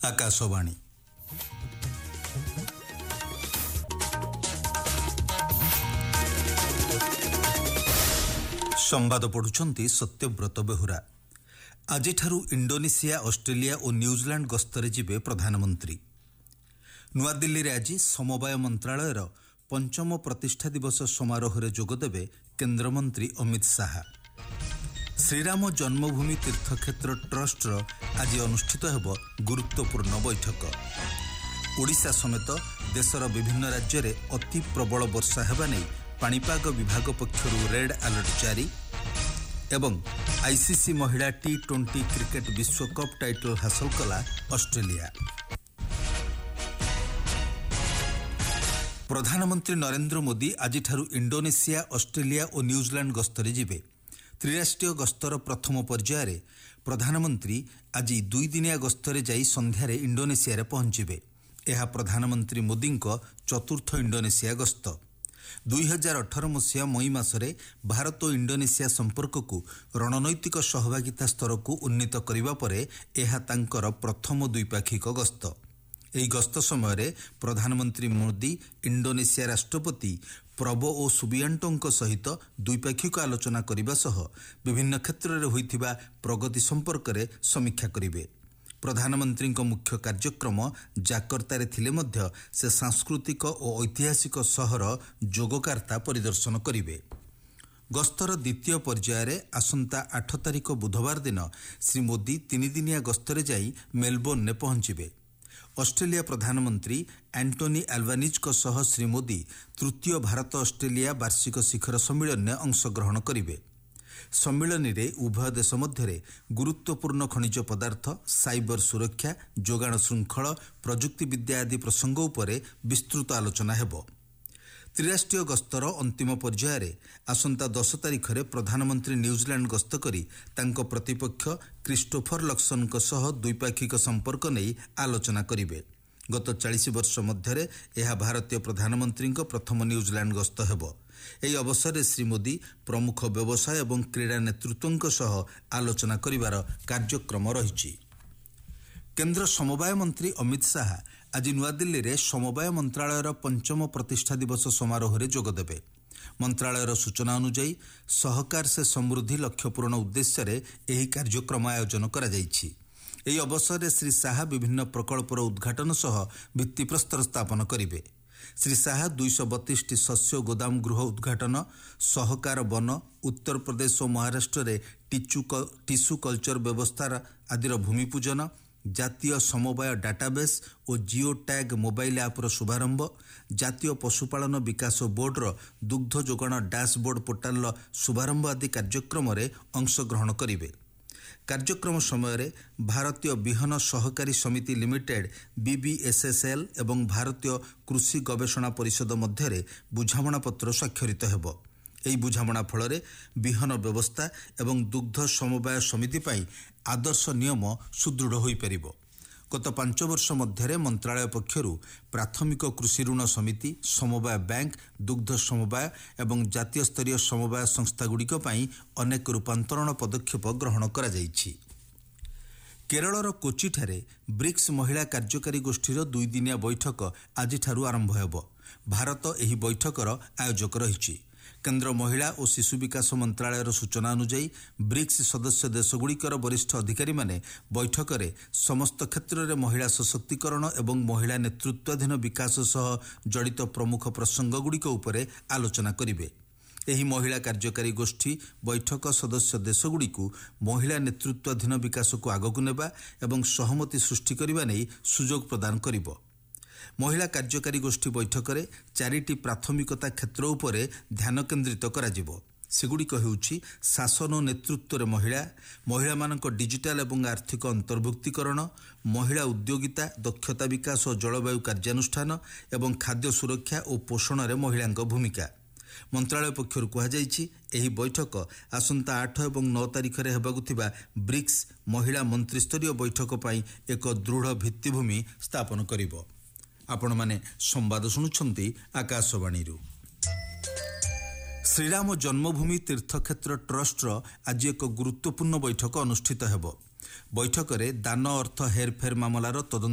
ଆକାଶବାଣୀ। ସମ୍ବାଦ ପଢୁଛନ୍ତି ସତ୍ୟବ୍ରତ ବେହୁରା। ଆଜିଠାରୁ ଇଣ୍ଡୋନେସିଆ, ଅଷ୍ଟ୍ରେଲିଆ ଓ ନ୍ୟୁଜିଲାଣ୍ଡ ଗସ୍ତରେ ଯିବେ ପ୍ରଧାନମନ୍ତ୍ରୀ। ନୂଆଦିଲ୍ଲୀରେ ଆଜି ସମବାୟ ମନ୍ତ୍ରଣାଳୟର 5ମ ପ୍ରତିଷ୍ଠା ଦିବସ ସମାରୋହରେ ଯୋଗଦେବେ କେନ୍ଦ୍ରମନ୍ତ୍ରୀ ଅମିତ ଶାହା। ଶ୍ରୀରାମ ଜନ୍ମଭୂମି ତୀର୍ଥକ୍ଷେତ୍ର ଟ୍ରଷ୍ଟର ଆଜି ଅନୁଷ୍ଠିତ ହେବ ଗୁରୁତ୍ୱପୂର୍ଣ୍ଣ ବୈଠକ। ଓଡ଼ିଶା ସମେତ ଦେଶର ବିଭିନ୍ନ ରାଜ୍ୟରେ ଅତି ପ୍ରବଳ ବର୍ଷା ହେବା ନେଇ ପାଣିପାଗ ବିଭାଗ ପକ୍ଷରୁ ରେଡ୍ ଆଲର୍ଟ ଜାରି ଏବଂ ଆଇସିସି ମହିଳା T20 କ୍ରିକେଟ ବିଶ୍ୱକପ୍ ଟାଇଟଲ ହାସଲ କଲା ଅଷ୍ଟ୍ରେଲିଆ। ପ୍ରଧାନମନ୍ତ୍ରୀ ନରେନ୍ଦ୍ର ମୋଦି ଆଜିଠାରୁ ଇଣ୍ଡୋନେସିଆ, ଅଷ୍ଟ୍ରେଲିଆ ଓ ନ୍ୟୁଜିଲାଣ୍ଡ ଗସ୍ତରେ ଯିବେ। ତ୍ରିରାଷ୍ଟ୍ରୀୟ ଗସ୍ତର ପ୍ରଥମ ପର୍ଯ୍ୟାୟରେ ପ୍ରଧାନମନ୍ତ୍ରୀ ଆଜି 2 ଦିନିଆ ଗସ୍ତରେ ଯାଇ ସନ୍ଧ୍ୟାରେ ଇଣ୍ଡୋନେସିଆରେ ପହଞ୍ଚିବେ। ଏହା ପ୍ରଧାନମନ୍ତ୍ରୀ ମୋଦିଙ୍କ ଚତୁର୍ଥ ଇଣ୍ଡୋନେସିଆ ଗସ୍ତ। 2018 ମସିହା ମଇ ମାସରେ ଭାରତ ଓ ଇଣ୍ଡୋନେସିଆ ସମ୍ପର୍କକୁ ରଣନୈତିକ ସହଭାଗିତା ସ୍ତରକୁ ଉନ୍ନୀତ କରିବା ପରେ ଏହା ତାଙ୍କର ପ୍ରଥମ ଦ୍ୱିପାକ୍ଷିକ ଗସ୍ତ। ଏହି ଗସ୍ତ ସମୟରେ ପ୍ରଧାନମନ୍ତ୍ରୀ ମୋଦି ଇଣ୍ଡୋନେସିଆ ରାଷ୍ଟ୍ରପତି ପ୍ରବୋ ସୁବିଆଣ୍ଟୋଙ୍କ ସହିତ ଦ୍ୱିପାକ୍ଷିକ ଆଲୋଚନା କରିବା ସହ ବିଭିନ୍ନ କ୍ଷେତ୍ରରେ ହୋଇଥିବା ପ୍ରଗତି ସମ୍ପର୍କରେ ସମୀକ୍ଷା କରିବେ। ପ୍ରଧାନମନ୍ତ୍ରୀଙ୍କ ମୁଖ୍ୟ କାର୍ଯ୍ୟକ୍ରମ ଜାକର୍ତ୍ତାରେ ଥିଲେ ମଧ୍ୟ ସେ ସାଂସ୍କୃତିକ ଓ ଐତିହାସିକ ସହର ଯୋଗକାର୍ତ୍ତା ପରିଦର୍ଶନ କରିବେ। ଗସ୍ତର ଦ୍ୱିତୀୟ ପର୍ଯ୍ୟାୟରେ ଆସନ୍ତା 8 ତାରିଖ ବୁଧବାର ଦିନ ଶ୍ରୀ ମୋଦି 3 ଦିନିଆ ଗସ୍ତରେ ଯାଇ ମେଲବୋର୍ଣ୍ଣରେ ପହଞ୍ଚିବେ। ଅଷ୍ଟ୍ରେଲିଆ ପ୍ରଧାନମନ୍ତ୍ରୀ ଆଣ୍ଟୋନି ଆଲବାନିଜ୍ଙ୍କ ସହ ଶ୍ରୀ ମୋଦି ତୃତୀୟ ଭାରତ ଅଷ୍ଟ୍ରେଲିଆ ବାର୍ଷିକ ଶିଖର ସମ୍ମିଳନୀରେ ଅଂଶଗ୍ରହଣ କରିବେ। ସମ୍ମିଳନୀରେ ଉଭୟ ଦେଶ ମଧ୍ୟରେ ଗୁରୁତ୍ୱପୂର୍ଣ୍ଣ ଖଣିଜ ପଦାର୍ଥ, ସାଇବର ସୁରକ୍ଷା, ଯୋଗାଣ ଶୃଙ୍ଖଳ, ପ୍ରଯୁକ୍ତିବିଦ୍ୟା ଆଦି ପ୍ରସଙ୍ଗ ଉପରେ ବିସ୍ତୃତ ଆଲୋଚନା ହେବ। ତ୍ରିରାଷ୍ଟ୍ରୀୟ ଗସ୍ତର ଅନ୍ତିମ ପର୍ଯ୍ୟାୟରେ ଆସନ୍ତା 10 ତାରିଖରେ ପ୍ରଧାନମନ୍ତ୍ରୀ ନ୍ୟୁଜିଲାଣ୍ଡ ଗସ୍ତ କରି ତାଙ୍କ ପ୍ରତିପକ୍ଷ କ୍ରିଷ୍ଟୋଫର ଲକ୍ସନଙ୍କ ସହ ଦ୍ୱିପାକ୍ଷିକ ସମ୍ପର୍କ ନେଇ ଆଲୋଚନା କରିବେ। ଗତ 40 ବର୍ଷ ମଧ୍ୟରେ ଏହା ଭାରତୀୟ ପ୍ରଧାନମନ୍ତ୍ରୀଙ୍କ ପ୍ରଥମ ନ୍ୟୁଜିଲାଣ୍ଡ ଗସ୍ତ ହେବ। ଏହି ଅବସରରେ ଶ୍ରୀ ମୋଦି ପ୍ରମୁଖ ବ୍ୟବସାୟ ଏବଂ କ୍ରୀଡ଼ା ନେତୃତ୍ୱଙ୍କ ସହ ଆଲୋଚନା କରିବାର କାର୍ଯ୍ୟକ୍ରମ ରହିଛି। କେନ୍ଦ୍ର ସମବାୟ ମନ୍ତ୍ରୀ ଅମିତ ଶାହା ଆଜି ନୂଆଦିଲ୍ଲୀରେ ସମବାୟ ମନ୍ତ୍ରଣାଳୟର 5ମ ପ୍ରତିଷ୍ଠା ଦିବସ ସମାରୋହରେ ଯୋଗଦେବେ। ମନ୍ତ୍ରଣାଳୟର ସୂଚନା ଅନୁଯାୟୀ ସହକାର ସେ ସମୃଦ୍ଧି ଲକ୍ଷ୍ୟ ପୂରଣ ଉଦ୍ଦେଶ୍ୟରେ ଏହି କାର୍ଯ୍ୟକ୍ରମ ଆୟୋଜନ କରାଯାଇଛି। ଏହି ଅବସରରେ ଶ୍ରୀ ଶାହା ବିଭିନ୍ନ ପ୍ରକଳ୍ପର ଉଦ୍ଘାଟନ ସହ ଭିତ୍ତିପ୍ରସ୍ତର ସ୍ଥାପନ କରିବେ। ଶ୍ରୀ ଶାହା 232ଟି ଶସ୍ୟ ଗୋଦାମ ଗୃହ ଉଦ୍ଘାଟନ, ସହକାର ବନ, ଉତ୍ତରପ୍ରଦେଶ ଓ ମହାରାଷ୍ଟ୍ରରେ ଟିସୁ କଲଚର ବ୍ୟବସ୍ଥା ଆଦିର ଭୂମିପୂଜନ, ଜାତୀୟ ସମବାୟ ଡାଟାବେସ୍ ଓ ଜିଓ ଟ୍ୟାଗ ମୋବାଇଲ ଆପ୍ର ଶୁଭାରମ୍ଭ, ଜାତୀୟ ପଶୁପାଳନ ବିକାଶ ବୋର୍ଡର ଦୁଗ୍ଧ ଯୋଗାଣ ଡ୍ୟାସବୋର୍ଡ ପୋର୍ଟାଲର ଶୁଭାରମ୍ଭ ଆଦି କାର୍ଯ୍ୟକ୍ରମରେ ଅଂଶଗ୍ରହଣ କରିବେ। କାର୍ଯ୍ୟକ୍ରମ ସମୟରେ ଭାରତୀୟ ବିହନ ସହକାରୀ ସମିତି ଲିମିଟେଡ୍ BBSSL ଏବଂ ଭାରତୀୟ କୃଷି ଗବେଷଣା ପରିଷଦ ମଧ୍ୟରେ ବୁଝାମଣାପତ୍ର ସ୍ୱାକ୍ଷରିତ ହେବ। ଏହି ବୁଝାମଣା ଫଳରେ ବିହନ ବ୍ୟବସ୍ଥା ଏବଂ ଦୁଗ୍ଧ ସମବାୟ ସମିତି ପାଇଁ ଆଦର୍ଶ ନିୟମ ସୁଦୃଢ଼ ହୋଇପାରିବ। ଗତ 5 ବର୍ଷ ମଧ୍ୟରେ ମନ୍ତ୍ରଣାଳୟ ପକ୍ଷରୁ ପ୍ରାଥମିକ କୃଷି ଋଣ ସମିତି, ସମବାୟ ବ୍ୟାଙ୍କ, ଦୁଗ୍ଧ ସମବାୟ ଏବଂ ଜାତୀୟ ସ୍ତରୀୟ ସମବାୟ ସଂସ୍ଥାଗୁଡ଼ିକ ପାଇଁ ଅନେକ ରୂପାନ୍ତରଣ ପଦକ୍ଷେପ ଗ୍ରହଣ କରାଯାଇଛି। କେରଳର କୋଚିଠାରେ ବ୍ରିକ୍ସ ମହିଳା କାର୍ଯ୍ୟକାରୀ ଗୋଷ୍ଠୀର 2 ଦିନିଆ ବୈଠକ ଆଜିଠାରୁ ଆରମ୍ଭ ହେବ। ଭାରତ ଏହି ବୈଠକର ଆୟୋଜକ ରହିଛି। କେନ୍ଦ୍ର ମହିଳା ଓ ଶିଶୁ ବିକାଶ ମନ୍ତ୍ରଣାଳୟର ସୂଚନା ଅନୁଯାୟୀ ବ୍ରିକ୍ସ ସଦସ୍ୟ ଦେଶଗୁଡ଼ିକର ବରିଷ୍ଠ ଅଧିକାରୀମାନେ ବୈଠକରେ ସମସ୍ତ କ୍ଷେତ୍ରରେ ମହିଳା ସଶକ୍ତିକରଣ ଏବଂ ମହିଳା ନେତୃତ୍ୱାଧୀନ ବିକାଶ ସହ ଜଡ଼ିତ ପ୍ରମୁଖ ପ୍ରସଙ୍ଗଗୁଡ଼ିକ ଉପରେ ଆଲୋଚନା କରିବେ। ଏହି ମହିଳା କାର୍ଯ୍ୟକାରୀ ଗୋଷ୍ଠୀ ବୈଠକ ସଦସ୍ୟ ଦେଶଗୁଡ଼ିକୁ ମହିଳା ନେତୃତ୍ୱାଧୀନ ବିକାଶକୁ ଆଗକୁ ନେବା ଏବଂ ସହମତି ସୃଷ୍ଟି କରିବା ନେଇ ସୁଯୋଗ ପ୍ରଦାନ କରିବ। ମହିଳା କାର୍ଯ୍ୟକାରୀ ଗୋଷ୍ଠୀ ବୈଠକରେ 4ଟି ପ୍ରାଥମିକତା କ୍ଷେତ୍ର ଉପରେ ଧ୍ୟାନ କେନ୍ଦ୍ରିତ କରାଯିବ। ସେଗୁଡ଼ିକ ହେଉଛି ଶାସନ ଓ ନେତୃତ୍ୱରେ ମହିଳା, ମହିଳାମାନଙ୍କ ଡିଜିଟାଲ ଏବଂ ଆର୍ଥିକ ଅନ୍ତର୍ଭୁକ୍ତିକରଣ, ମହିଳା ଉଦ୍ୟୋଗିତା, ଦକ୍ଷତା ବିକାଶ ଓ ଜଳବାୟୁ କାର୍ଯ୍ୟାନୁଷ୍ଠାନ ଏବଂ ଖାଦ୍ୟ ସୁରକ୍ଷା ଓ ପୋଷଣରେ ମହିଳାଙ୍କ ଭୂମିକା। ମନ୍ତ୍ରଣାଳୟ ପକ୍ଷରୁ କୁହାଯାଇଛି ଏହି ବୈଠକ ଆସନ୍ତା 8 ଏବଂ 9 ତାରିଖରେ ହେବାକୁ ଥିବା ବ୍ରିକ୍ସ ମହିଳା ମନ୍ତ୍ରୀସ୍ତରୀୟ ବୈଠକ ପାଇଁ ଏକ ଦୃଢ଼ ଭିତ୍ତିଭୂମି ସ୍ଥାପନ କରିବ। ଆପଣମାନେ ସମ୍ବାଦ ଶୁଣୁଛନ୍ତି ଆକାଶବାଣୀରୁ। ଶ୍ରୀରାମ ଜନ୍ମଭୂମି ତୀର୍ଥକ୍ଷେତ୍ର ଟ୍ରଷ୍ଟର ଆଜି ଏକ ଗୁରୁତ୍ୱପୂର୍ଣ୍ଣ ବୈଠକ ଅନୁଷ୍ଠିତ ହେବ। ବୈଠକରେ ଦାନ ଅର୍ଥ ହେରଫେର ମାମଲାର ତଦନ୍ତ